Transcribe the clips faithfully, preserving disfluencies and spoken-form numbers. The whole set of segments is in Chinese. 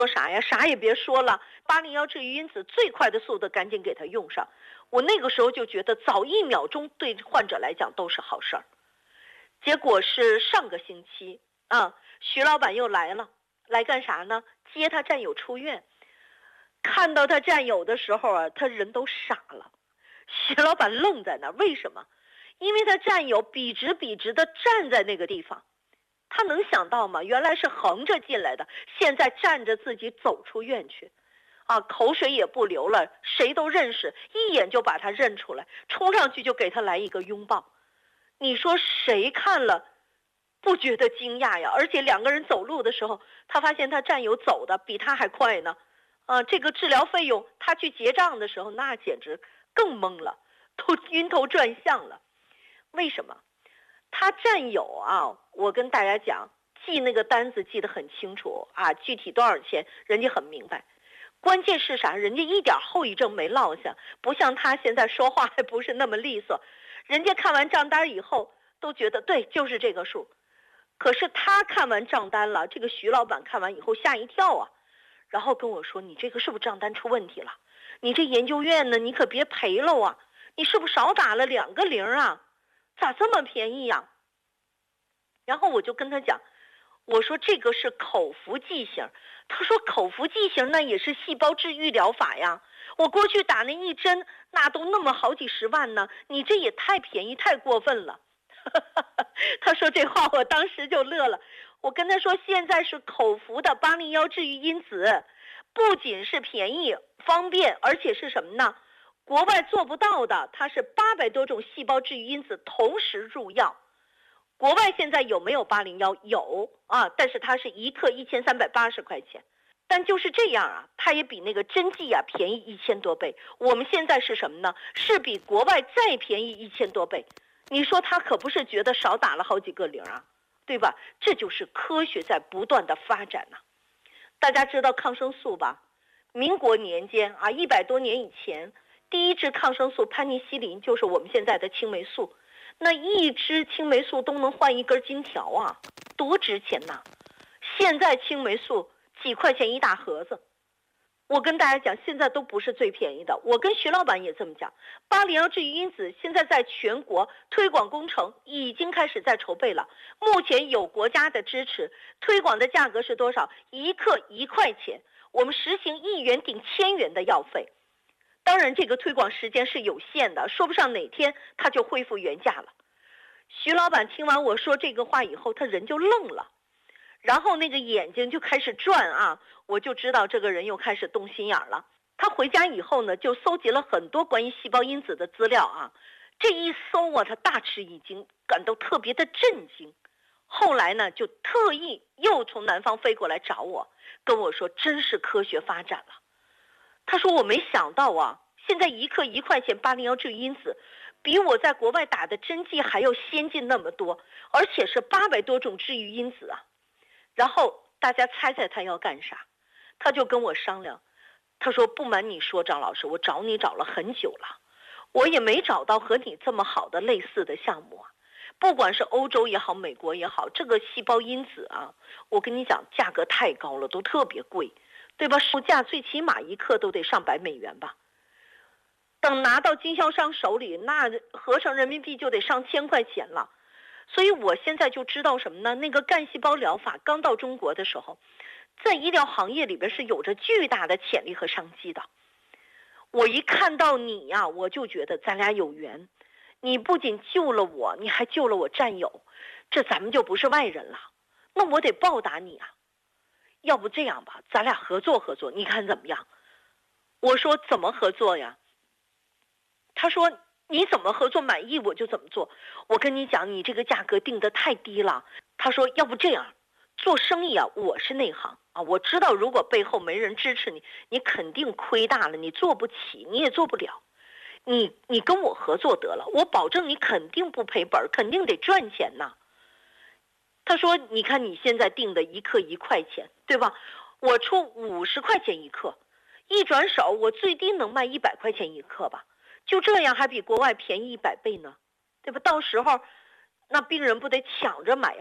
说啥呀？啥也别说了，八零幺治愈因子最快的速度赶紧给他用上。我那个时候就觉得早一秒钟对患者来讲都是好事儿。结果是上个星期啊，徐老板又来了，来干啥呢？接他战友出院。看到他战友的时候啊，他人都傻了。徐老板愣在那儿，为什么？因为他战友笔直笔直的站在那个地方，他能想到吗？原来是横着进来的，现在站着自己走出院去，啊，口水也不流了，谁都认识，一眼就把他认出来，冲上去就给他来一个拥抱。你说谁看了不觉得惊讶呀？而且两个人走路的时候，他发现他战友走的比他还快呢，啊，这个治疗费用他去结账的时候，那简直更懵了，都晕头转向了。为什么？他战友啊，我跟大家讲，记那个单子记得很清楚啊，具体多少钱人家很明白。关键是啥？人家一点后遗症没落下，不像他现在说话还不是那么利索。人家看完账单以后都觉得对，就是这个数。可是他看完账单了，这个徐老板看完以后吓一跳啊，然后跟我说：“你这个是不是账单出问题了？你这研究院呢，你可别赔了啊！你是不是少打了两个零啊？咋这么便宜呀？”然后我就跟他讲，我说这个是口服剂型。他说口服剂型那也是细胞治愈疗法呀，我过去打那一针那都那么好几十万呢，你这也太便宜太过分了。他说这话我当时就乐了。我跟他说现在是口服的八零幺治愈因子，不仅是便宜方便，而且是什么呢？国外做不到的，它是八百多种细胞治愈因子同时入药。国外现在有没有八零幺？有啊，但是它是一克一千三百八十块钱，但就是这样啊，它也比那个针剂啊便宜一千多倍。我们现在是什么呢？是比国外再便宜一千多倍。你说他可不是觉得少打了好几个零啊，对吧？这就是科学在不断的发展呐、啊。大家知道抗生素吧？民国年间啊，一百多年以前，第一支抗生素潘尼西林就是我们现在的青霉素。那一支青霉素都能换一根金条啊，多值钱呐！现在青霉素几块钱一大盒子，我跟大家讲，现在都不是最便宜的。我跟徐老板也这么讲，八零幺治愈因子现在在全国推广工程已经开始在筹备了，目前有国家的支持，推广的价格是多少？一克一块钱，我们实行一元顶千元的药费。当然这个推广时间是有限的，说不上哪天它就恢复原价了。徐老板听完我说这个话以后，他人就愣了，然后那个眼睛就开始转啊，我就知道这个人又开始动心眼了。他回家以后呢，就搜集了很多关于细胞因子的资料啊，这一搜啊，他大吃一惊，感到特别的震惊。后来呢，就特意又从南方飞过来找我，跟我说真是科学发展了。他说我没想到啊，现在一克一块钱八零幺治愈因子比我在国外打的针剂还要先进那么多，而且是八百多种治愈因子啊。然后大家猜猜他要干啥？他就跟我商量，他说不瞒你说张老师，我找你找了很久了，我也没找到和你这么好的类似的项目啊。不管是欧洲也好，美国也好，这个细胞因子啊，我跟你讲价格太高了，都特别贵，对吧？售价最起码一克都得上百美元吧。等拿到经销商手里，那合成人民币就得上千块钱了。所以我现在就知道什么呢？那个干细胞疗法刚到中国的时候，在医疗行业里边是有着巨大的潜力和商机的。我一看到你呀、啊，我就觉得咱俩有缘。你不仅救了我，你还救了我战友，这咱们就不是外人了。那我得报答你啊！要不这样吧，咱俩合作合作，你看怎么样？我说怎么合作呀？他说你怎么合作满意我就怎么做。我跟你讲，你这个价格定得太低了。他说要不这样，做生意啊，我是内行啊，我知道如果背后没人支持你，你肯定亏大了，你做不起，你也做不了。你你跟我合作得了，我保证你肯定不赔本，肯定得赚钱呐。他说你看你现在定的一克一块钱，对吧？我出五十块钱一克，一转手我最低能卖一百块钱一克吧，就这样还比国外便宜一百倍呢，对吧？到时候那病人不得抢着买呀？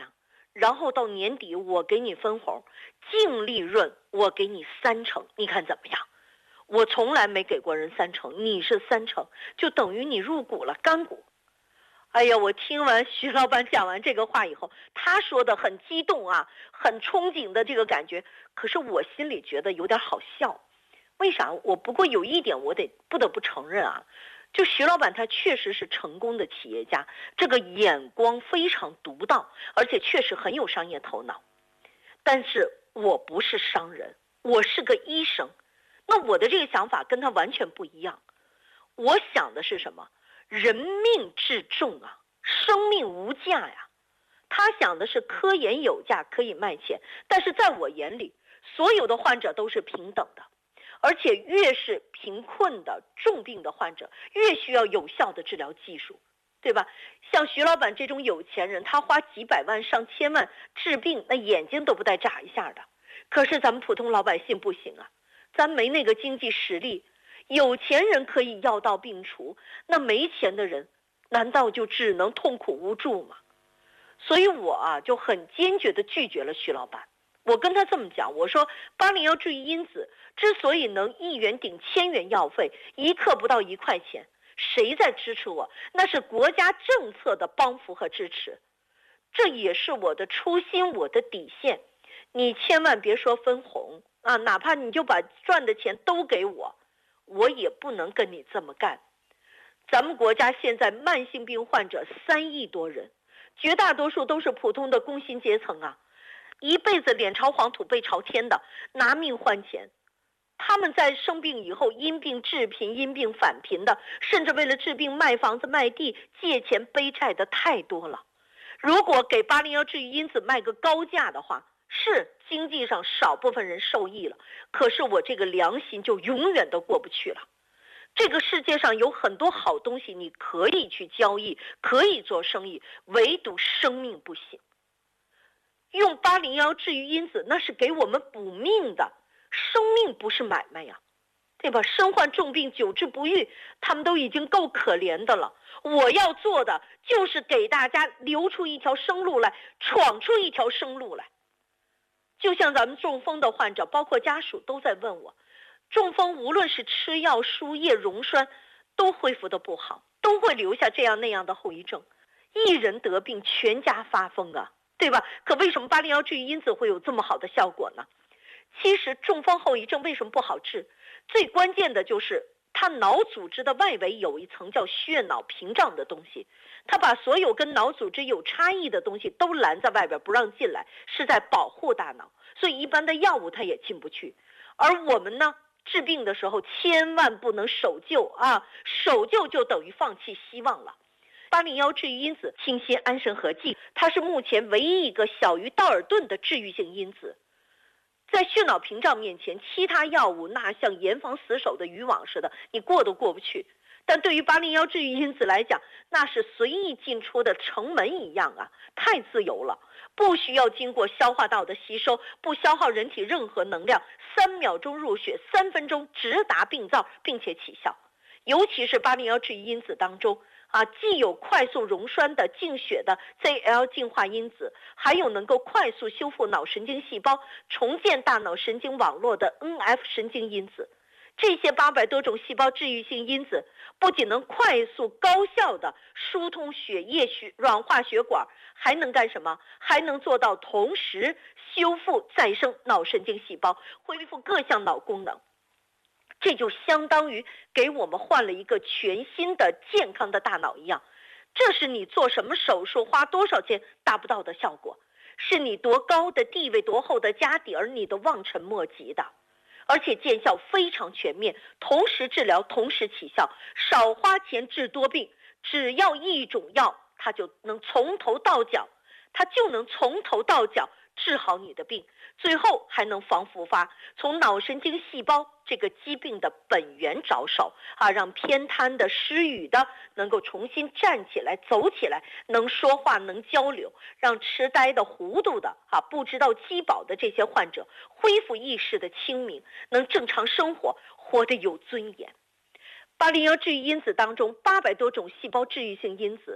然后到年底我给你分红，净利润我给你三成，你看怎么样？我从来没给过人三成，你是三成，就等于你入股了干股。哎呀，我听完徐老板讲完这个话以后，他说的很激动啊，很憧憬的这个感觉，可是我心里觉得有点好笑。为啥？我不过有一点我得不得不承认啊，就徐老板他确实是成功的企业家，这个眼光非常独到，而且确实很有商业头脑。但是我不是商人，我是个医生，那我的这个想法跟他完全不一样。我想的是什么？人命至重啊，生命无价呀。他想的是科研有价，可以卖钱，但是在我眼里，所有的患者都是平等的，而且越是贫困的重病的患者，越需要有效的治疗技术，对吧？像徐老板这种有钱人，他花几百万上千万治病，那眼睛都不带眨一下的。可是咱们普通老百姓不行啊，咱没那个经济实力。有钱人可以药到病除，那没钱的人难道就只能痛苦无助吗？所以我啊就很坚决地拒绝了徐老板。我跟他这么讲，我说八零幺治愈因子之所以能一元顶千元药费，一克不到一块钱，谁在支持我？那是国家政策的帮扶和支持，这也是我的初心，我的底线。你千万别说分红啊，哪怕你就把赚的钱都给我，我也不能跟你这么干。咱们国家现在慢性病患者三亿多人，绝大多数都是普通的工薪阶层啊，一辈子脸朝黄土背朝天的，拿命换钱。他们在生病以后因病致贫，因病返贫的，甚至为了治病卖房子卖地借钱背债的太多了。如果给八零幺治愈因子卖个高价的话，是经济上少部分人受益了，可是我这个良心就永远都过不去了。这个世界上有很多好东西你可以去交易，可以做生意，唯独生命不行。用八零幺治愈因子那是给我们补命的，生命不是买卖呀，对吧？身患重病久治不愈，他们都已经够可怜的了。我要做的就是给大家留出一条生路来，闯出一条生路来。就像咱们中风的患者，包括家属都在问我，中风无论是吃药、输液、溶栓，都恢复的不好，都会留下这样那样的后遗症。一人得病，全家发疯啊，对吧？可为什么八零幺治愈因子会有这么好的效果呢？其实中风后遗症为什么不好治？最关键的就是它脑组织的外围有一层叫血脑屏障的东西，它把所有跟脑组织有差异的东西都拦在外边不让进来，是在保护大脑，所以一般的药物它也进不去。而我们呢，治病的时候千万不能守旧啊，守旧就等于放弃希望了。八零幺治愈因子清新安神合剂，它是目前唯一一个小于道尔顿的治愈性因子。在血脑屏障面前，其他药物那像严防死守的渔网似的，你过都过不去。但对于八零幺治愈因子来讲，那是随意进出的城门一样啊，太自由了，不需要经过消化道的吸收，不消耗人体任何能量，三秒钟入血，三分钟直达病灶，并且起效。尤其是八零幺治愈因子当中啊，既有快速溶栓的净血的 Z L 净化因子，还有能够快速修复脑神经细胞、重建大脑神经网络的 N F 神经因子。这些八百多种细胞治愈性因子，不仅能快速高效的疏通血液、血软化血管，还能干什么？还能做到同时修复再生脑神经细胞，恢复各项脑功能。这就相当于给我们换了一个全新的健康的大脑一样，这是你做什么手术花多少钱达不到的效果，是你多高的地位多厚的家底儿你都望尘莫及的，而且见效非常全面，同时治疗同时起效，少花钱治多病，只要一种药它就能从头到脚，它就能从头到脚治好你的病，最后还能防复发，从脑神经细胞这个疾病的本源着手啊，让偏瘫的、失语的能够重新站起来、走起来，能说话、能交流，让痴呆的、糊涂的啊、不知道饥饱的这些患者恢复意识的清明，能正常生活，活得有尊严。八零幺治愈因子当中八百多种细胞治愈性因子，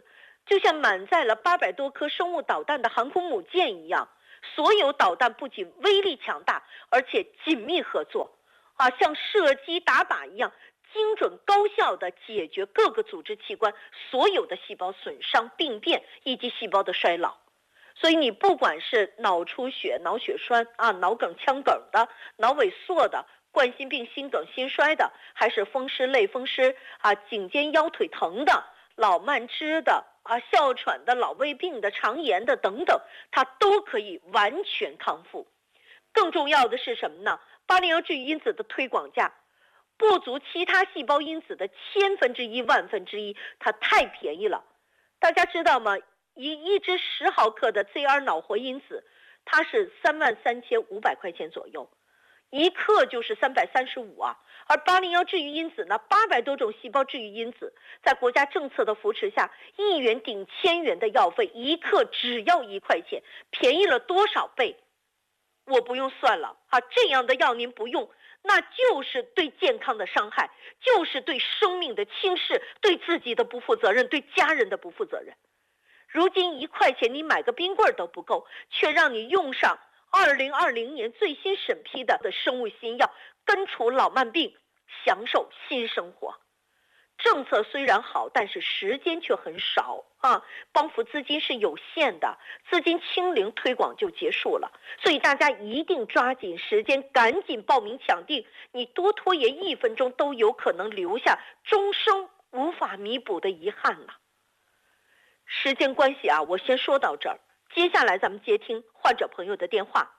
就像满载了八百多颗生物导弹的航空母舰一样，所有导弹不仅威力强大，而且紧密合作，啊，像射击打靶一样，精准高效地解决各个组织器官所有的细胞损伤、病变以及细胞的衰老。所以你不管是脑出血、脑血栓啊、脑梗、腔梗的、脑萎缩的、冠心病、心梗、心衰的，还是风湿、类风湿啊、颈肩腰腿疼的、老慢支的啊、哮喘的、老胃病的、肠炎的等等，它都可以完全康复。更重要的是什么呢？八零幺治愈因子的推广价不足其他细胞因子的千分之一、万分之一，它太便宜了。大家知道吗？一一支十毫克的 Z R 脑活因子，它是三万三千五百块钱左右，一克就是三百三十五啊。而八零幺治愈因子呢，八百多种细胞治愈因子，在国家政策的扶持下，一元顶千元的药费，一克只要一块钱，便宜了多少倍？我不用算了啊，这样的药您不用，那就是对健康的伤害，就是对生命的轻视，对自己的不负责任，对家人的不负责任。如今一块钱你买个冰棍都不够，却让你用上二零二零年最新审批的的生物新药，根除老慢病，享受新生活。政策虽然好，但是时间却很少啊，帮扶资金是有限的，资金清零推广就结束了。所以大家一定抓紧时间，赶紧报名抢订，你多拖延一分钟都有可能留下终生无法弥补的遗憾了。时间关系啊，我先说到这儿，接下来咱们接听患者朋友的电话。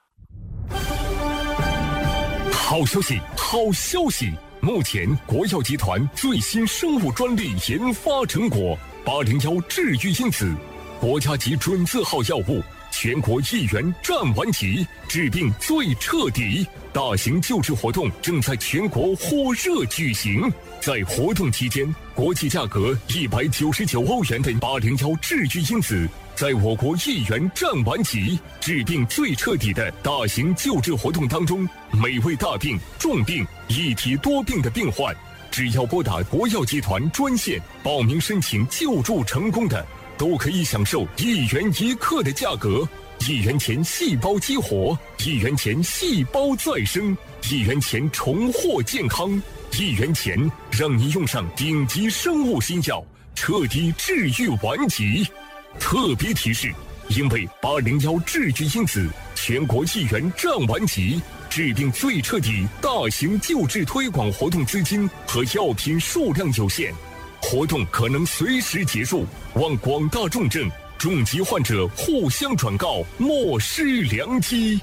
好消息，好消息！目前国药集团最新生物专利研发成果八零幺治愈因子，国家级准字号药物，全国一元占完齐，治病最彻底。大型救治活动正在全国火热举行，在活动期间，国际价格一百九十九欧元的八零幺治愈因子，在我国一元占完齐，治病最彻底的大型救治活动当中，每位大病、重病、一体多病的病患，只要拨打国药集团专线报名申请救助成功的，都可以享受一元一克的价格。一元钱细胞激活，一元钱细胞再生，一元钱重获健康，一元钱让你用上顶级生物新药，彻底治愈顽疾。特别提示，因为八零幺治愈因子全国一元占完齐，治病最彻底大型救治推广活动资金和药品数量有限，活动可能随时结束，望广大重症重疾患者互相转告，莫失良机。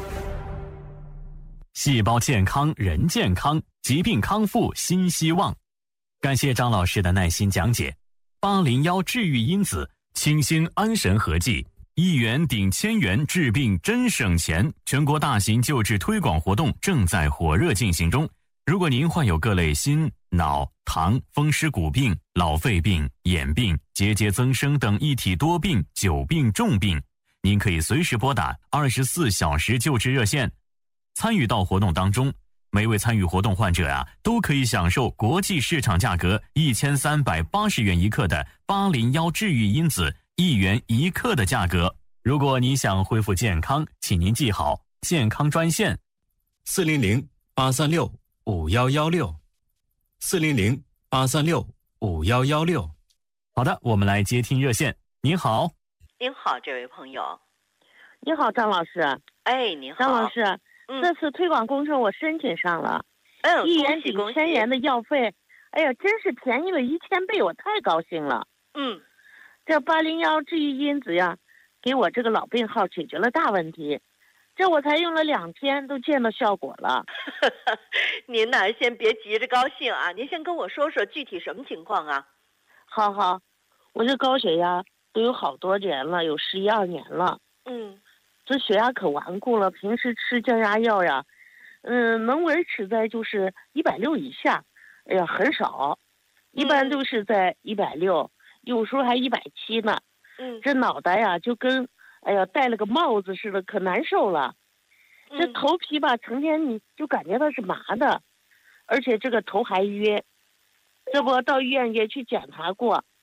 细胞健康，人健康，疾病康复新希望。感谢张老师的耐心讲解。八零幺治愈因子，清新安神合剂，一元顶千元，治病真省钱。全国大型救治推广活动正在火热进行中。如果您患有各类心、脑、糖、风湿骨病、老肺病、眼病、结节增生等一体多病、久病重病，您可以随时拨打二十四小时救治热线，参与到活动当中。每位参与活动患者啊，都可以享受国际市场价格一千三百八十元一克的八零幺治愈因子一元一克的价格。如果你想恢复健康，请您记好健康专线： 四零零八三六五幺幺六，四零零八三六五幺幺六。 好的，我们来接听热线。您好。 您好，这位朋友。 你好，张老师。 哎，您好， 张老师。 嗯、 这次推广工程我申请上了， 嗯， 一元抵千元的药费，哎呀，真是便宜了一千倍，我太高兴了。 嗯， 这八零幺治愈因子呀，给我这个老病号解决了大问题，这我才用了两天都见到效果了。 您呢，先别急着高兴啊，您先跟我说说具体什么情况啊？ 好好，我这高血压都有好多年了，有十一二年了。 嗯。 这血压可顽固了，平时吃降压药呀，嗯，能维持在就是一百六以下，哎呀，很少，一般都是在一百六，有时候还一百七呢。 嗯， 这脑袋呀就跟哎呀戴了个帽子似的，可难受了。这头皮吧，成天你就感觉到是麻的，而且这个头还约。这不到医院也去检查过，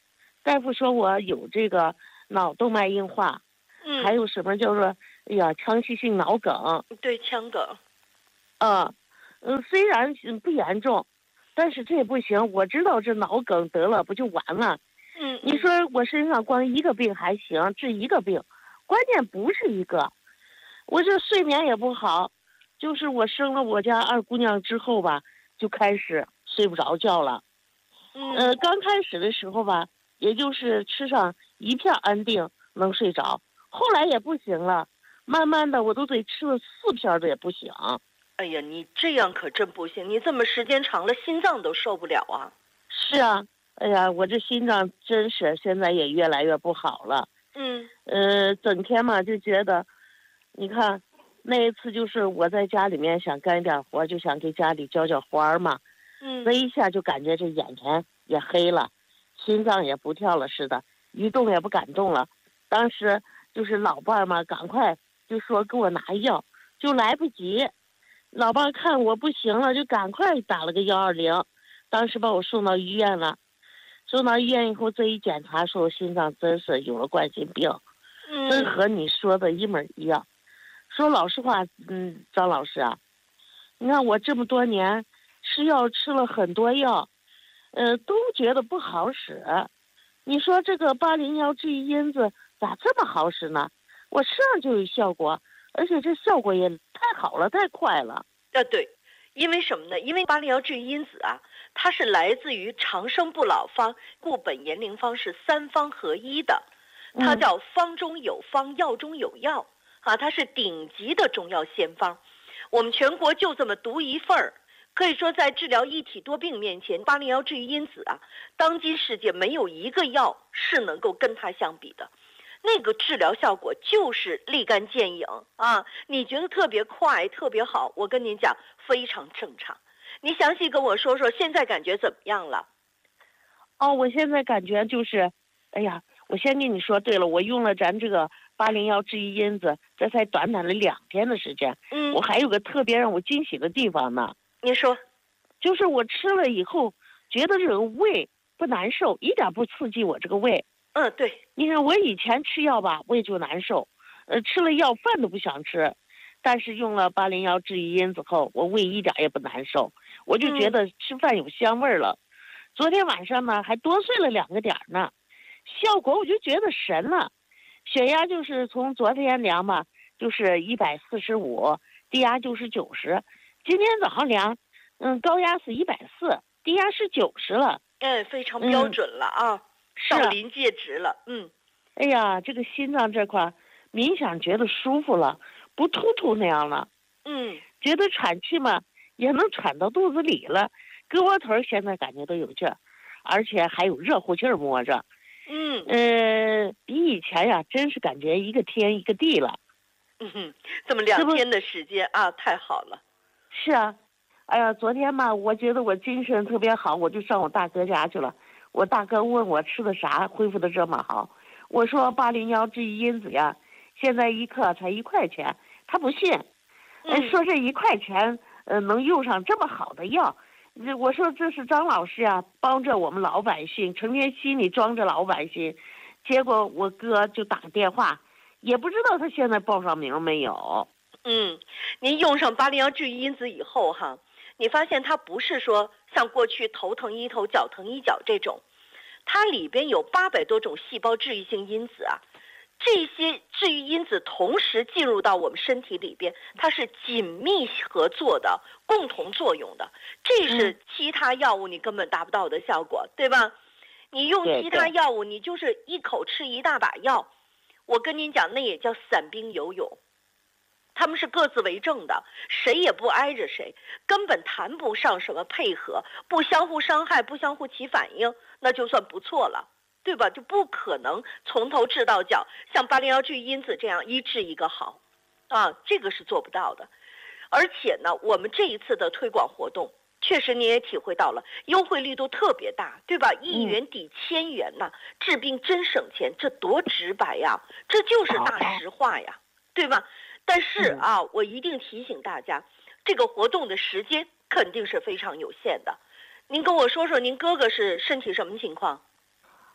大夫说我有这个脑动脉硬化， 嗯， 还有什么叫做哎呀腔隙性脑梗。 对，腔梗。 啊，嗯，虽然不严重，但是这也不行。我知道这脑梗得了不就完了？ 嗯， 你说我身上光一个病还行，治一个病，关键不是一个。我这睡眠也不好，就是我生了我家二姑娘之后吧，就开始睡不着觉了。 嗯， 呃，刚开始的时候吧，也就是吃上一片安定能睡着，后来也不行了，慢慢的我都得吃了四片的也不行。 哎呀，你这样可真不行，你这么时间长了，心脏都受不了啊。 是啊，哎呀，我这心脏真是现在也越来越不好了。 嗯， 呃，整天嘛就觉得，你看，那一次就是我在家里面想干点活，就想给家里浇浇花嘛， 嗯， 那一下就感觉这眼前也黑了，心脏也不跳了似的，一动也不敢动了。当时就是老伴儿嘛，赶快就说给我拿药，就来不及。老伴看我不行了，就赶快打了个幺二零，当时把我送到医院了。送到医院以后，这一检查说我心脏真是有了冠心病， 嗯， 真和你说的一模一样。说老实话，嗯，张老师啊，你看我这么多年吃药吃了很多药，呃，都觉得不好使。你说这个八零幺治愈因子咋这么好使呢？我吃上就有效果，而且这效果也太好了，太快了。 啊，对，因为什么呢？因为八零幺治愈因子啊，它是来自于长生不老方、固本延龄方是三方合一的，它叫方中有方，药中有药啊，它是顶级的中药仙方。我们全国就这么独一份儿，可以说在治疗一体多病面前，八零幺治愈因子啊，当今世界没有一个药是能够跟它相比的。那个治疗效果就是立竿见影啊！你觉得特别快、特别好，我跟您讲，非常正常。你详细跟我说说，现在感觉怎么样了？ 哦，我现在感觉就是，哎呀，我先跟你说，对了，我用了咱这个八零幺治愈因子，这才短短的两天的时间， 嗯， 我还有个特别让我惊喜的地方呢。 你说， 就是我吃了以后，觉得这个胃不难受，一点不刺激我这个胃。 嗯，对， 你看我以前吃药吧，胃就难受，呃，吃了药饭都不想吃，但是用了八零幺治愈因子后，我胃一点也不难受，我就觉得吃饭有香味了。嗯、昨天晚上呢，还多睡了两个点呢，效果我就觉得神了。血压就是从昨天量吧，就是一百四十五，低压就是九十。今天早上量，嗯，高压是一百四，低压是九十了。 哎，非常标准了啊。嗯到临界值了，嗯， 哎呀，这个心脏这块明显觉得舒服了，不突突那样了， 嗯， 觉得喘气嘛也能喘到肚子里了，胳膊腿现在感觉都有劲儿，而且还有热乎劲儿摸着， 嗯， 呃，比以前呀真是感觉一个天一个地了， 嗯哼，这么两天的时间啊，太好了。 是啊，哎呀，昨天嘛，我觉得我精神特别好，我就上我大哥家去了。我大哥问我吃的啥恢复的这么好，我说八零幺治愈因子呀，现在一克才一块钱，他不信，嗯、说这一块钱呃能用上这么好的药，我说这是张老师呀帮着我们老百姓，成天心里装着老百姓，结果我哥就打个电话，也不知道他现在报上名没有。 嗯，您用上八零幺治愈因子以后哈，你发现它不是说像过去头疼医头脚疼医脚这种，它里边有八百多种细胞治愈性因子啊，这些治愈因子同时进入到我们身体里边，它是紧密合作的，共同作用的，这是其他药物你根本达不到的效果，对吧？你用其他药物，你就是一口吃一大把药，我跟您讲，那也叫散兵游勇。他们是各自为政的，谁也不挨着谁，根本谈不上什么配合，不相互伤害，不相互起反应，那就算不错了，对吧？就不可能从头治到脚，像八零幺治愈因子这样一治一个好，啊，这个是做不到的。而且呢，我们这一次的推广活动，确实你也体会到了，优惠力度特别大，对吧？一元抵千元呐、啊，治病真省钱，这多直白呀，这就是大实话呀，对吧？但是啊，我一定提醒大家，这个活动的时间肯定是非常有限的。您跟我说说，您哥哥是身体什么情况？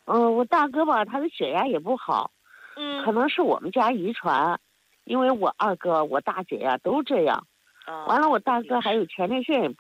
嗯、呃，我大哥吧，他的血压也不好， 嗯， 可能是我们家遗传，因为我二哥、我大姐呀、都这样。 啊完了，我大哥还有前列腺也不